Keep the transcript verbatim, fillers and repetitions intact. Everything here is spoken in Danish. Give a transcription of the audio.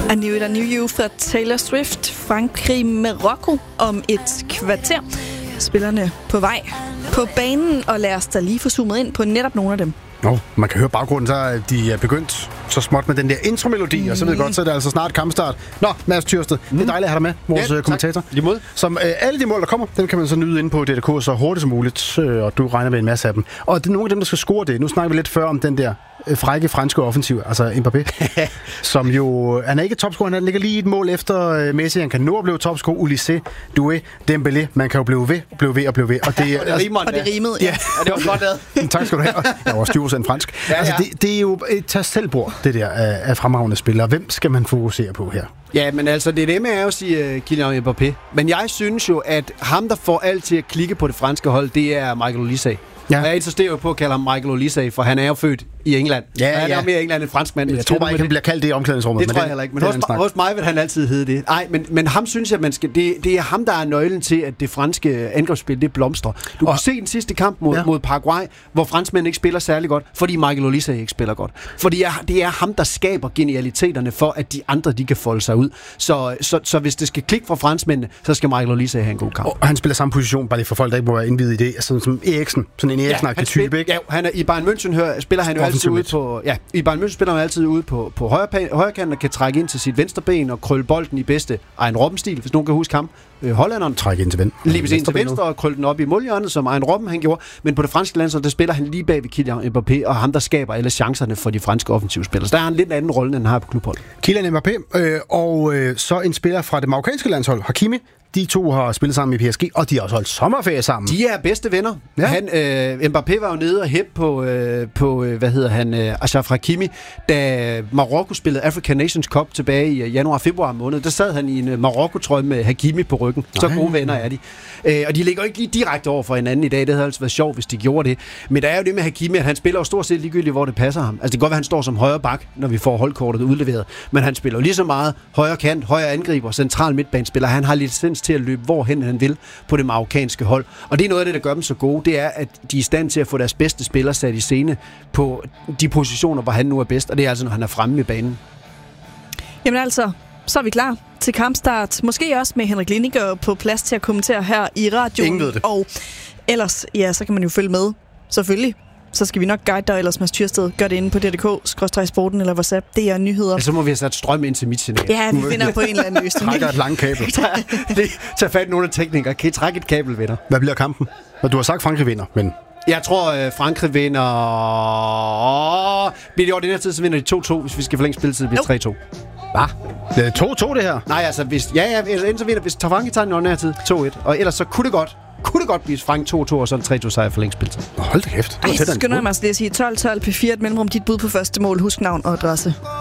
I Knew It, I Knew You fra Taylor Swift. Frankrig-Marokko om et kvarter. Spillerne på vej på banen, og lad os da lige få zoomet ind på netop nogle af dem. Nå, man kan høre baggrunden, så de er begyndt så småt med den der intromelodi, mm. og så ved jeg godt, så er det altså snart kampstart. Nå, Mads Tyrsted, mm. det er dejligt at have dig med, vores ja, kommentator. Imod. Som øh, alle de mål, der kommer, dem kan man så nyde inde på D D K så hurtigt som muligt, øh, og du regner med en masse af dem. Og det er nogle af dem, der skal score det. Nu snakker vi lidt før om den der øh, frække franske offensiv, altså Mbappé, som jo, han er ikke topscorer, han ligger lige et mål efter øh, Messi, han kan nå at blive topscorer, Ulisse, Doué, Dembélé, man kan jo blive ved, blive ved og blive ved. Og det, og det, rimer, og det rimede, ja. ja. Og det var godt ad. Tak skal du have. Jeg var styr procent fransk. Ja, ja. Altså, det, det er jo et tag selvbord, det der af, af fremragende spillere. Hvem skal man fokusere på her? Ja, men altså, det nemme er jo at sige uh, Kylian Mbappé. Men jeg synes jo, at ham, der får alt til at klikke på det franske hold, det er Michael Olise. Ja. Og jeg insisterer jo på at kalde ham Michael Olise, for han er jo født i England. Ja, han er ja. mere England end fransk mand. Jeg tror bare ikke, han bliver kaldt det i omklædningsrummet. Det tror jeg heller ikke. Men hos, hos mig vil han altid hedde det. Nej, men, men ham synes jeg, man skal, det, det er ham, der er nøglen til, at det franske angrebsspil, det blomstrer. Du og, kan se den sidste kamp mod, ja. mod Paraguay, hvor franskmænd ikke spiller særlig godt, fordi Michael Olise ikke spiller godt. Fordi jeg, det er ham, der skaber genialiteterne for, at de andre de kan folde sig ud. Så, så, så hvis det skal klikke fra franskmændene, så skal Michael Olise have en god kamp. Og han spiller samme position, bare lige for folk, der ikke må være indvidet i det. Altså, som Eriksen. Sådan en Eriksen-agtig ja, type, ikke? Ja, han er, i Bayern München hører, spiller han jo altid ude på... Ja, i Bayern München spiller han altid ude på, på højre, højre kant og kan trække ind til sit venstre ben og krølle bolden i bedste Arjen Robben-stil, hvis nogen kan huske ham. Øh, Hollanderen. Trække ind til venstre. Lige ind til venstre og krølle den op i målhjørnet, som Arjen Robben han gjorde. Men på det franske landshold, der spiller han lige bag ved Kylian Mbappé, og ham, der skaber alle chancerne for de franske offensivspillere. Så der er en lidt anden rolle, end han har på klubholdet. Kylian Mbappé øh, og øh, så en spiller fra det marokkanske landshold, Hakimi. De to har spillet sammen i P S G, og de har også holdt sommerferie sammen. De er bedste venner. Ja. Han, øh, Mbappé var jo nede og hæppe på, øh, på øh, hvad hedder han, øh, Achraf Hakimi, da Marokko spillede African Nations Cup tilbage i januar-februar måned. Der sad han i en Marokko-trøje med Hakimi på ryggen. Så gode venner er de. Øh, og de ligger ikke lige direkte over for hinanden i dag. Det havde altså været sjovt, hvis de gjorde det. Men der er jo det med Hakimi, at han spiller jo stort set ligegyldigt, hvor det passer ham. Altså det kan godt være, at han står som højre bak, når vi får holdkortet udleveret. Men han spiller jo lige så meget højre kant, højre angriber, central midtbanespiller. Han har licens til at løbe hvorhen han vil på det marokkanske hold. Og det er noget af det, der gør dem så gode. Det er, at de er i stand til at få deres bedste spillere sat i scene på de positioner, hvor han nu er bedst. Og det er altså, når han er fremme i banen. Jamen altså, så er vi klar til kampstart. Måske også med Henrik Lindiger på plads til at kommentere her i radioen. Ingen ved det. Og ellers, ja, så kan man jo følge med. Selvfølgelig. Så skal vi nok guide dig, ellers Mads Tyrsted. Gør det inde på D D K, skråstreg sporten eller WhatsApp. Det er nyheder. Altså, så må vi have sat strøm ind til mit signal. Ja, vi finder på en eller anden løsning. Trækker et langt kabel. Tag fat i nogle af teknikere. Kan I trække et kabel, venner? Hvad bliver kampen? Og du har sagt, Frankrig vinder, men... Jeg tror, Frankrig vinder... Bliver det ordinært tid, så vinder de to to. Hvis vi skal forlænge spilletid, bliver det tre to. Hvad? Det er to to, det her? Nej, altså, hvis... Ja, ja, ellers så vinder... Hvis Frankrig tager den ordinære tid, to et. Og ellers så kunne det godt... Kunne det godt blive Frank to to og så en tre to sejr for længspilletid. Hold da kæft. Ej, så skynder jeg mig altså lige at sige tolv tolv P fire et mellemrum, dit bud på første mål. Husk navn og adresse.